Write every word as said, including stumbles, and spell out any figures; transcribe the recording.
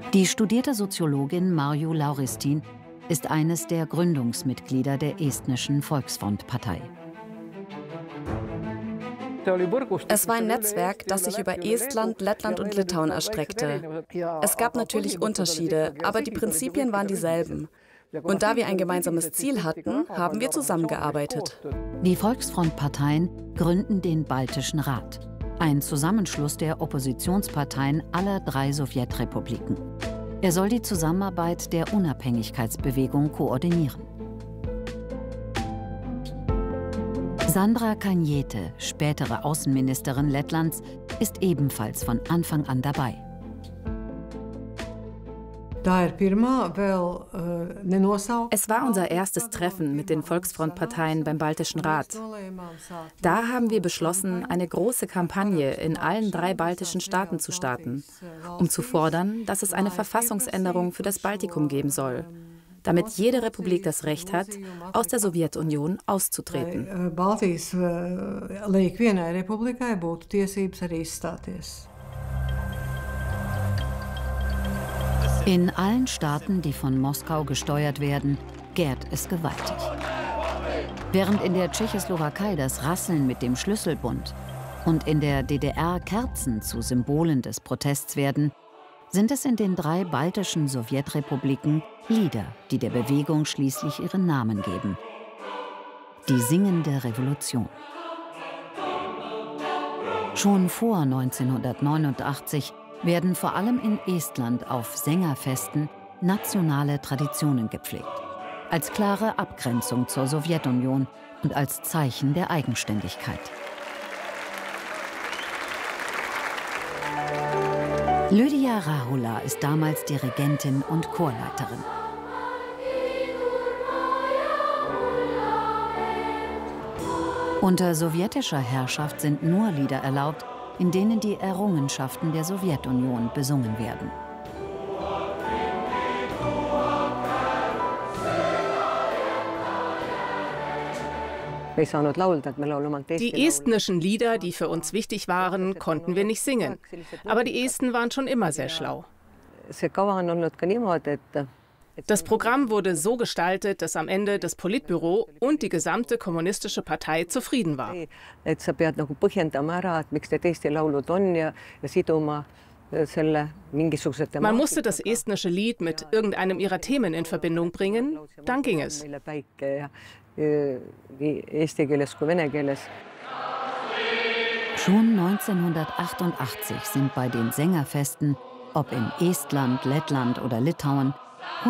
Die studierte Soziologin Marju Lauristin ist eines der Gründungsmitglieder der estnischen Volksfrontpartei. Es war ein Netzwerk, das sich über Estland, Lettland und Litauen erstreckte. Es gab natürlich Unterschiede, aber die Prinzipien waren dieselben. Und da wir ein gemeinsames Ziel hatten, haben wir zusammengearbeitet. Die Volksfrontparteien gründen den Baltischen Rat, ein Zusammenschluss der Oppositionsparteien aller drei Sowjetrepubliken. Er soll die Zusammenarbeit der Unabhängigkeitsbewegung koordinieren. Sandra Kalniete, spätere Außenministerin Lettlands, ist ebenfalls von Anfang an dabei. Es war unser erstes Treffen mit den Volksfrontparteien beim Baltischen Rat. Da haben wir beschlossen, eine große Kampagne in allen drei baltischen Staaten zu starten, um zu fordern, dass es eine Verfassungsänderung für das Baltikum geben soll, damit jede Republik das Recht hat, aus der Sowjetunion auszutreten. In allen Staaten, die von Moskau gesteuert werden, gärt es gewaltig. Während in der Tschechoslowakei das Rasseln mit dem Schlüsselbund und in der D D R Kerzen zu Symbolen des Protests werden, sind es in den drei baltischen Sowjetrepubliken Lieder, die der Bewegung schließlich ihren Namen geben. Die singende Revolution. Schon vor neunzehnhundertneunundachtzig werden vor allem in Estland auf Sängerfesten nationale Traditionen gepflegt, als klare Abgrenzung zur Sowjetunion und als Zeichen der Eigenständigkeit. Lydia Rahula ist damals Dirigentin und Chorleiterin. Unter sowjetischer Herrschaft sind nur Lieder erlaubt, in denen die Errungenschaften der Sowjetunion besungen werden. Die estnischen Lieder, die für uns wichtig waren, konnten wir nicht singen. Aber die Esten waren schon immer sehr schlau. Das Programm wurde so gestaltet, dass am Ende das Politbüro und die gesamte kommunistische Partei zufrieden war. Man musste das estnische Lied mit irgendeinem ihrer Themen in Verbindung bringen, dann ging es. Schon neunzehnhundertachtundachtzig sind bei den Sängerfesten, ob in Estland, Lettland oder Litauen,